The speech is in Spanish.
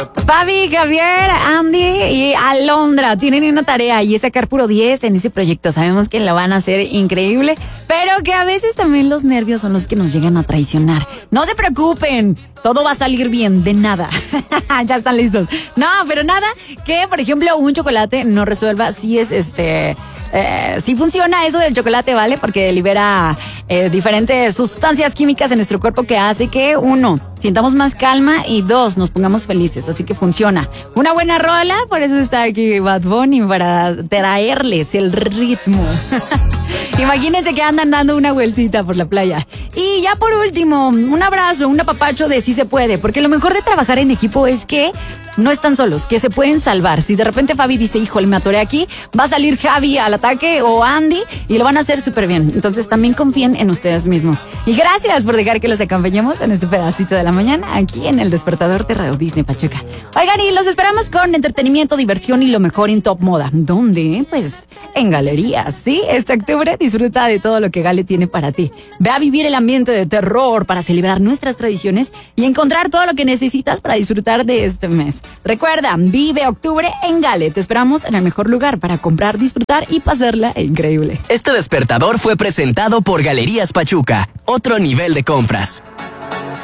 Fabi, Javier, Andy y Alondra tienen una tarea y es sacar puro 10 en ese proyecto. Sabemos que lo van a hacer increíble, pero que a veces también los nervios son los que nos llegan a traicionar. No se preocupen, todo va a salir bien, de nada. Ya están listos. No, pero nada que, por ejemplo, un chocolate no resuelva si es sí funciona eso del chocolate, ¿vale? Porque libera diferentes sustancias químicas en nuestro cuerpo que hace que, uno, sientamos más calma y dos, nos pongamos felices. Así que funciona. Una buena rola, por eso está aquí Bad Bunny, para traerles el ritmo. Imagínense que andan dando una vueltita por la playa. Y ya por último, un abrazo, un apapacho de sí se puede, porque lo mejor de trabajar en equipo es que no están solos, que se pueden salvar. Si de repente Fabi dice, híjole, me atoré aquí, va a salir Javi al ataque o Andy y lo van a hacer súper bien. Entonces también confíen en ustedes mismos. Y gracias por dejar que los acompañemos en este pedacito de la mañana aquí en el Despertador de Radio Disney Pachuca. Oigan, y los esperamos con entretenimiento, diversión y lo mejor en Top Moda. ¿Dónde? Pues en galerías, ¿sí? Este octubre disfruta de todo lo que Gale tiene para ti. Ve a vivir el ambiente de terror para celebrar nuestras tradiciones y encontrar todo lo que necesitas para disfrutar de este mes. Recuerda, vive octubre en Gale. Te esperamos en el mejor lugar para comprar, disfrutar y pasarla increíble. Este despertador fue presentado por Galerías Pachuca. Otro nivel de compras.